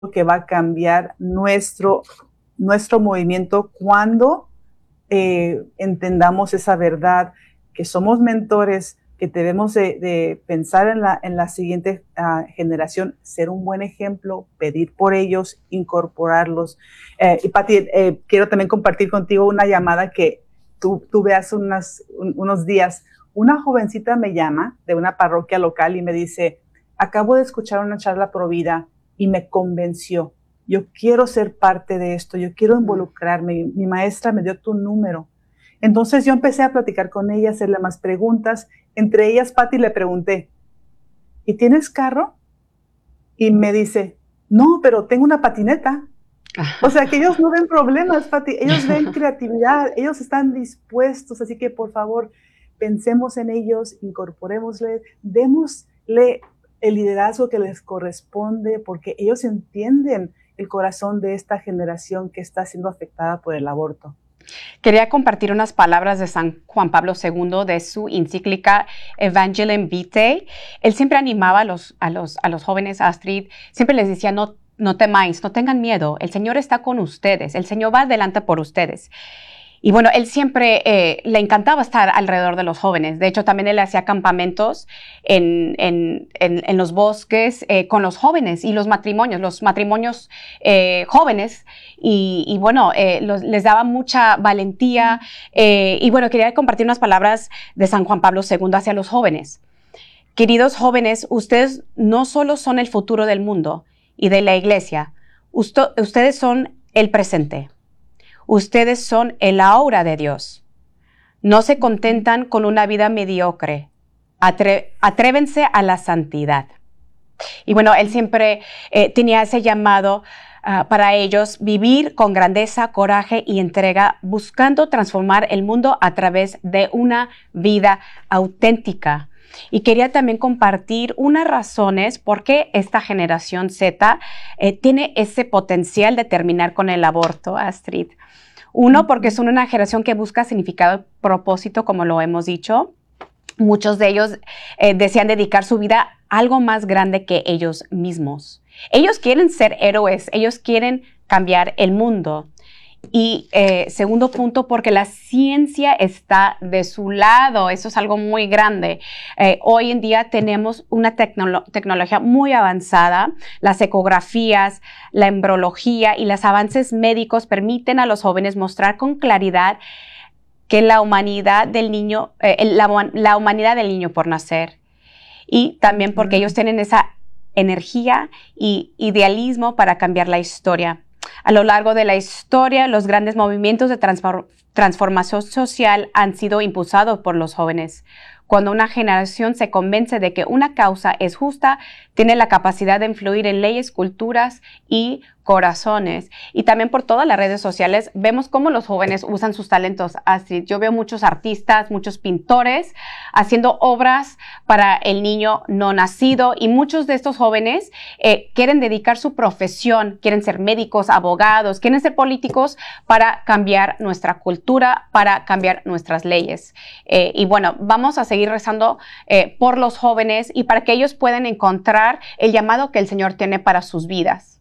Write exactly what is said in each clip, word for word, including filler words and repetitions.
que va a cambiar nuestro, nuestro movimiento cuando eh, entendamos esa verdad, que somos mentores, que debemos de, de pensar en la, en la siguiente uh, generación, ser un buen ejemplo, pedir por ellos, incorporarlos. Eh, y Pati, eh, quiero también compartir contigo una llamada que tú, tuve hace unas, un, unos días. Una jovencita me llama de una parroquia local y me dice, acabo de escuchar una charla pro vida y me convenció. Yo quiero ser parte de esto, yo quiero involucrarme. Mi, mi maestra me dio tu número. Entonces yo empecé a platicar con ella, hacerle más preguntas. Entre ellas, Pati, le pregunté, ¿y tienes carro? Y me dice, no, pero tengo una patineta. O sea, que ellos no ven problemas, Pati, ellos ven creatividad, ellos están dispuestos, así que por favor, pensemos en ellos, incorporémosle, démosle el liderazgo que les corresponde, porque ellos entienden el corazón de esta generación que está siendo afectada por el aborto. Quería compartir unas palabras de San Juan Pablo segundo de su encíclica Evangelii Vitae. Él siempre animaba a los, a los, a los jóvenes, Astrid, siempre les decía, no, no temáis, no tengan miedo, el Señor está con ustedes, el Señor va adelante por ustedes. Y bueno, él siempre eh, le encantaba estar alrededor de los jóvenes. De hecho, también él hacía campamentos en, en, en, en los bosques eh, con los jóvenes y los matrimonios, los matrimonios eh, jóvenes. Y, y bueno, eh, los, les daba mucha valentía. Eh, y bueno, quería compartir unas palabras de San Juan Pablo segundo hacia los jóvenes. Queridos jóvenes, ustedes no solo son el futuro del mundo y de la iglesia, Usto, ustedes son el presente. Ustedes son el aura de Dios. No se contentan con una vida mediocre. Atre, atrévense a la santidad. Y bueno, él siempre eh, tenía ese llamado uh, para ellos, vivir con grandeza, coraje y entrega, buscando transformar el mundo a través de una vida auténtica. Y quería también compartir unas razones por qué esta generación Z eh, tiene ese potencial de terminar con el aborto, Astrid. Uno, porque son una generación que busca significado y propósito, como lo hemos dicho. Muchos de ellos eh, desean dedicar su vida a algo más grande que ellos mismos. Ellos quieren ser héroes, ellos quieren cambiar el mundo. Y eh, segundo punto, porque la ciencia está de su lado. Eso es algo muy grande. Eh, hoy en día tenemos una tecnolo- tecnología muy avanzada. Las ecografías, la embriología y los avances médicos permiten a los jóvenes mostrar con claridad que la humanidad del niño, eh, la, la humanidad del niño por nacer. Y también porque ellos tienen esa energía y idealismo para cambiar la historia. A lo largo de la historia, los grandes movimientos de transform- transformación social han sido impulsados por los jóvenes. Cuando una generación se convence de que una causa es justa, tiene la capacidad de influir en leyes, culturas y corazones. Y también por todas las redes sociales vemos cómo los jóvenes usan sus talentos. Así, yo veo muchos artistas, muchos pintores haciendo obras para el niño no nacido, y muchos de estos jóvenes eh, quieren dedicar su profesión, quieren ser médicos, abogados, quieren ser políticos para cambiar nuestra cultura, para cambiar nuestras leyes. Eh, y bueno, vamos a seguir rezando eh, por los jóvenes y para que ellos puedan encontrar el llamado que el Señor tiene para sus vidas.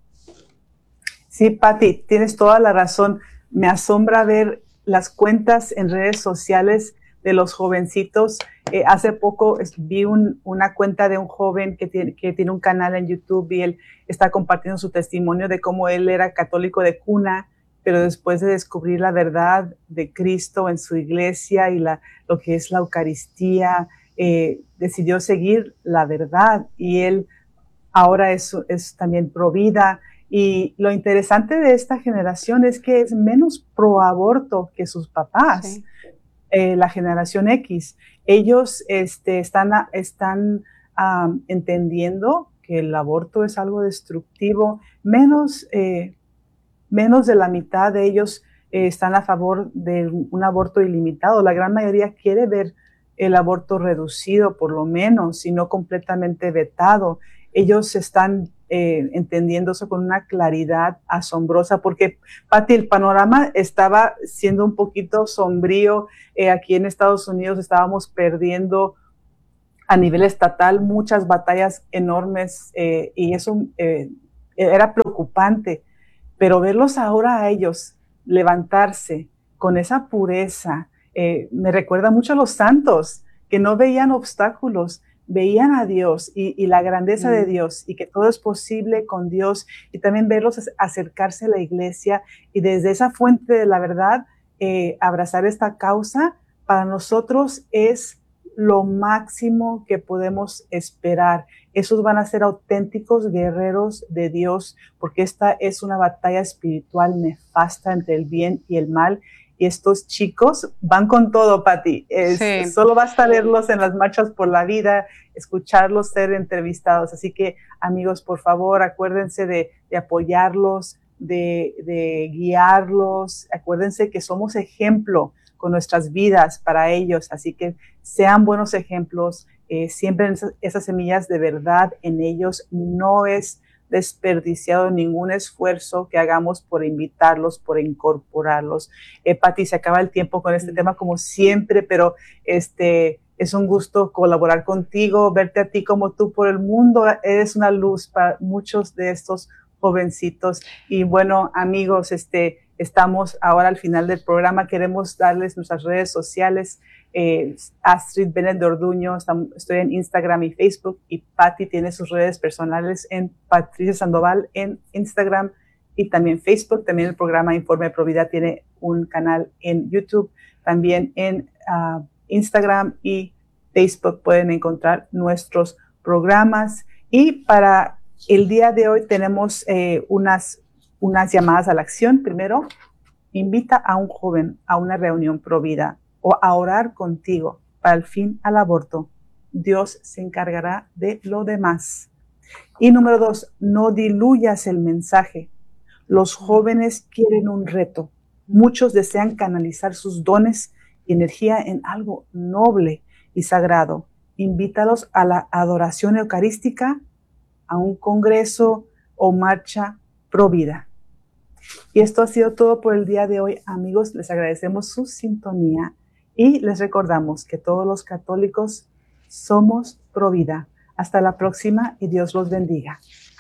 Sí, Pati, tienes toda la razón. Me asombra ver las cuentas en redes sociales de los jovencitos. Eh, hace poco vi un, una cuenta de un joven que tiene, que tiene un canal en YouTube y él está compartiendo su testimonio de cómo él era católico de cuna, pero después de descubrir la verdad de Cristo en su iglesia y la, lo que es la Eucaristía, eh, decidió seguir la verdad, y él ahora es, es también pro vida. Y lo interesante de esta generación es que es menos pro aborto que sus papás. Sí. Eh, la generación X, ellos este, están, están um, entendiendo que el aborto es algo destructivo. Menos, eh, menos de la mitad de ellos eh, están a favor de un aborto ilimitado. La gran mayoría quiere ver el aborto reducido, por lo menos, y no completamente vetado. Ellos están eh, entendiendo eso con una claridad asombrosa, porque, Pati, el panorama estaba siendo un poquito sombrío. Eh, aquí en Estados Unidos estábamos perdiendo a nivel estatal muchas batallas enormes, eh, y eso eh, era preocupante, pero verlos ahora a ellos levantarse con esa pureza, eh, me recuerda mucho a los santos, que no veían obstáculos, veían a Dios y, y la grandeza mm. de Dios y que todo es posible con Dios, y también verlos acercarse a la iglesia y desde esa fuente de la verdad eh, abrazar esta causa. Para nosotros es lo máximo que podemos esperar. Esos van a ser auténticos guerreros de Dios, porque esta es una batalla espiritual nefasta entre el bien y el mal. Y estos chicos van con todo, Pati. Es, sí. Solo basta verlos en las marchas por la vida, escucharlos ser entrevistados. Así que, amigos, por favor, acuérdense de, de apoyarlos, de, de guiarlos. Acuérdense que somos ejemplo con nuestras vidas para ellos. Así que sean buenos ejemplos. Eh, siembren esas, esas semillas de verdad en ellos. No es desperdiciado ningún esfuerzo que hagamos por invitarlos, por incorporarlos. Eh, Pati, se acaba el tiempo con este tema como siempre, pero este, es un gusto colaborar contigo, verte a ti como tú por el mundo. Eres una luz para muchos de estos jovencitos. Y bueno, amigos, este, estamos ahora al final del programa. Queremos darles nuestras redes sociales. Eh, Astrid Bennett de Orduño, estoy en Instagram y Facebook, y Patti tiene sus redes personales en Patricia Sandoval en Instagram y también Facebook. También el programa Informe Provida tiene un canal en YouTube, también en uh, Instagram y Facebook pueden encontrar nuestros programas. Y para el día de hoy tenemos eh, unas, unas llamadas a la acción. Primero, invita a un joven a una reunión Provida o a orar contigo para el fin al aborto. Dios se encargará de lo demás. Y número dos, no diluyas el mensaje. Los jóvenes quieren un reto. Muchos desean canalizar sus dones y energía en algo noble y sagrado. Invítalos a la adoración eucarística, a un congreso o marcha Provida. Y esto ha sido todo por el día de hoy, amigos. Les agradecemos su sintonía. Y les recordamos que todos los católicos somos Provida. Hasta la próxima y Dios los bendiga.